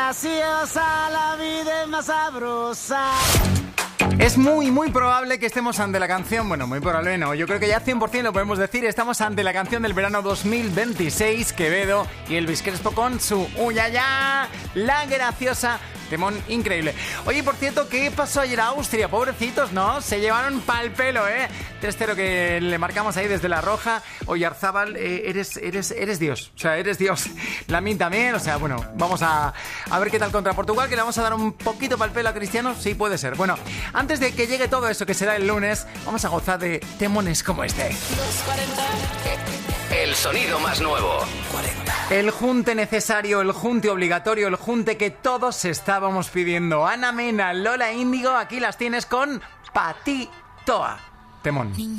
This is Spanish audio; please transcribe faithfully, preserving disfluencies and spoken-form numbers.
graciosa, la vida es más sabrosa. Es muy, muy probable que estemos ante la canción, bueno, muy probable no, yo creo que ya cien por ciento lo podemos decir, estamos ante la canción del verano dos mil veintiséis, Quevedo y Elvis Crespo con su Uyaya, la graciosa, temón increíble. Oye, por cierto, ¿qué pasó ayer a Austria? Pobrecitos, ¿no? Se llevaron pa'l pelo, ¿eh? tres cero que le marcamos ahí desde la roja. Oye, Arzábal, eh, eres, eres, eres Dios, o sea, eres Dios. Lamine también, o sea, bueno, vamos a, a ver qué tal contra Portugal, que le vamos a dar un poquito pa'l pelo a Cristiano, sí, puede ser. Bueno, antes de que llegue todo eso que será el lunes, vamos a gozar de temones como este. El sonido más nuevo. cuarenta. El junte necesario, el junte obligatorio, el junte que todos estábamos pidiendo. Ana Mena, Lola Índigo, aquí las tienes con Patitoa. Temón.